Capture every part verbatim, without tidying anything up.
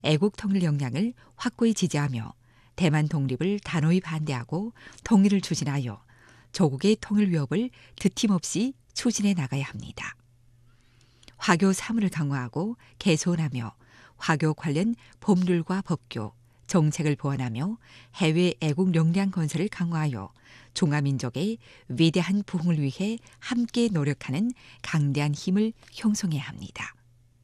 애국 통일 역량을 확고히 지지하며 대만 독립을 단호히 반대하고 통일을 추진하여 조국의 통일 위협을 드팀없이 추진해 나가야 합니다. 화교 사무를 강화하고 개선하며 화교 관련 법률과 법규, 정책을 보완하며 해외 애국 역량 건설을 강화하여 중화민족의 위대한 부흥을 위해 함께 노력하는 강대한 힘을 형성해야 합니다.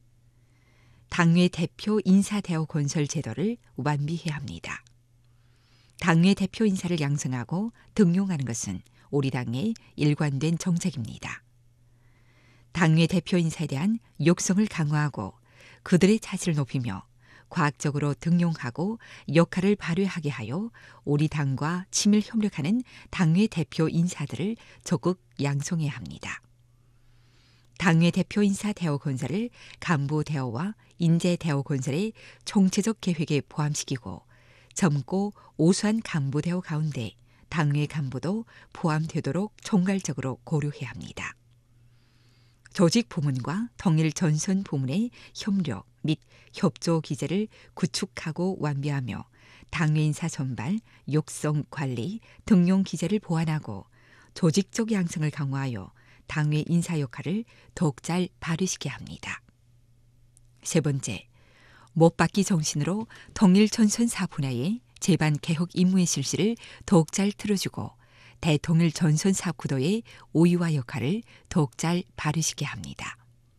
당외 대표 인사 대우 건설 제도를 완비해야 합니다. 당외 대표 인사를 양성하고 등용하는 것은 우리 당의 일관된 정책입니다. 당외 대표 인사에 대한 육성을 강화하고 그들의 자질을 높이며 과학적으로 등용하고 역할을 발휘하게 하여 우리 당과 친밀 협력하는 당외 대표 인사들을 적극 양성해야 합니다. 당외 대표 인사 대우 건설을 간부 대우와 인재 대우 건설의 총체적 계획에 포함시키고 젊고 우수한 간부 대우 가운데 당외 간부도 포함되도록 총괄적으로 고려해야 합니다. 조직 부문과 통일 전선 부문의 협력 및 협조 기제를 구축하고 완비하며 당외 인사 선발, 육성, 관리, 등용 기제를 보완하고 조직적 양성을 강화하여 당외 인사 역할을 더욱 잘 발휘시켜야 합니다. 세 번째, 못받기 정신으로 통일 전선 사 분야의 제반 개혁 임무의 실시를 더욱 잘 틀어주고 대통일 전선 사업 구도의 우위와 역할을 더욱 잘 발휘시켜야 합니다.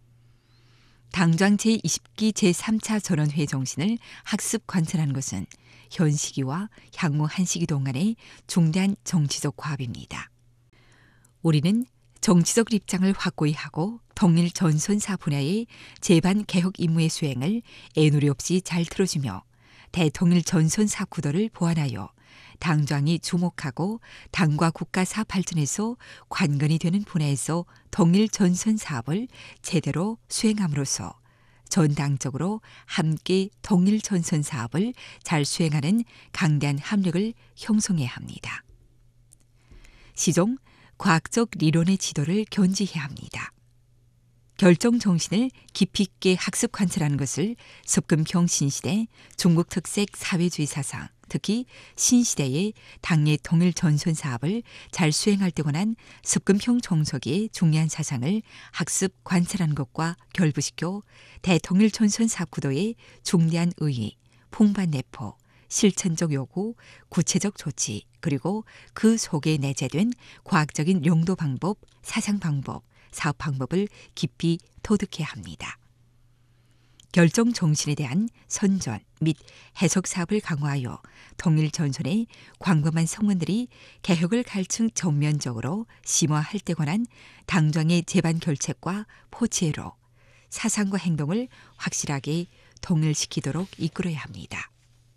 당장 제이십 기 제삼 차 전원회 정신을 학습 관찰하는 것은 현 시기와 향후 한 시기 동안의 중대한 정치적 과업입니다. 우리는 정치적 입장을 확고히 하고 통일 전선사 분야의 제반 개혁 임무의 수행을 애누리 없이 잘 틀어주며 대통일 전선사 구도를 보완하여 당장이 주목하고 당과 국가 사업 발전에서 관건이 되는 분야에서 통일 전선 사업을 제대로 수행함으로써 전당적으로 함께 통일 전선 사업을 잘 수행하는 강대한 합력을 형성해야 합니다. 시종 과학적 리론의 지도를 견지해야 합니다. 결정 정신을 깊이 있게 학습 관찰하는 것을 습금형 신시대 중국 특색 사회주의 사상, 특히 신시대의 당내 통일 전선 사업을 잘 수행할 때 관한 습금형 정석의 중요한 사상을 학습 관찰하는 것과 결부시켜 대통일 전선 사업 구도의 중대한 의의, 풍반 내포, 실천적 요구, 구체적 조치, 그리고 그 속에 내재된 과학적인 용도 방법, 사상 방법, 사업 방법을 깊이 토득해야 합니다. 결정 정신에 대한 선전 및 해석 사업을 강화하여 통일 전선의 광범한 성원들이 개혁을 갈증 전면적으로 심화할 때 관한 당정의 제반 결책과 포치애로 사상과 행동을 확실하게 통일시키도록 이끌어야 합니다.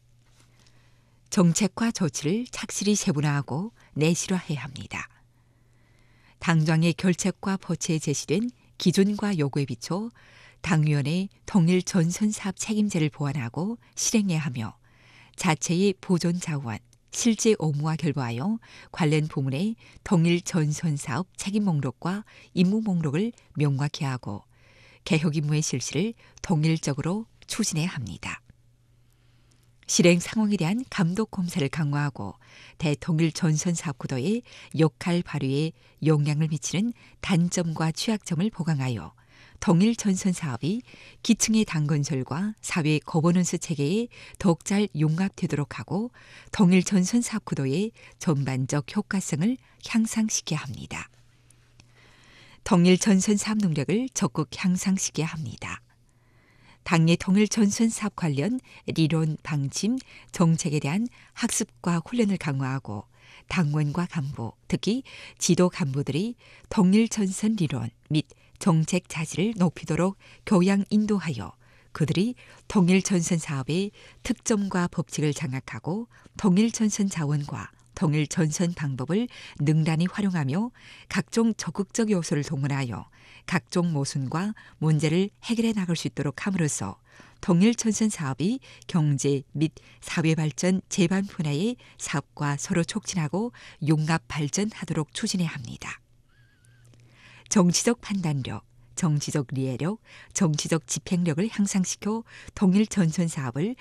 정책과 조치를 착실히 세분화하고 내실화해야 합니다. 당정의 결책과 포치에 제시된 기준과 요구에 비춰 당위원회 통일 전선 사업 책임제를 보완하고 실행해야 하며 자체의 보존 자원, 실제 업무와 결부하여 관련 부문의 통일 전선 사업 책임 목록과 임무 목록을 명확히 하고 개혁 임무의 실시를 통일적으로 추진해야 합니다. 실행 상황에 대한 감독 검사를 강화하고 대통일 전선 사업 구도의 역할 발휘에 영향을 미치는 단점과 취약점을 보강하여 통일 전선 사업이 기층의 당건설과 사회 거버넌스 체계에 더욱 잘 융합되도록 하고 통일 전선 사업 구도의 전반적 효과성을 향상시켜야 합니다. 통일 전선 사업 능력을 적극 향상시켜야 합니다. 당내 통일 전선 사업 관련 리론, 방침, 정책에 대한 학습과 훈련을 강화하고 당원과 간부, 특히 지도 간부들이 통일 전선 리론 및 정책 자질을 높이도록 교양 인도하여 그들이 통일 전선 사업의 특점과 법칙을 장악하고 통일 전선 자원과 통일 전선 방법을 능란히 활용하며 각종 적극적 요소를 동원하여 각종 모순과 문제를 해결해 나갈 수 있도록 함으로써 통일 전선 사업이 경제 및 사회 발전 제반 분야의 사업과 서로 촉진하고 융합 발전하도록 추진해야 합니다. 정치적 판단력, 정치적 리해력, 정치적 집행력을 향상시켜 통일 전선 사업을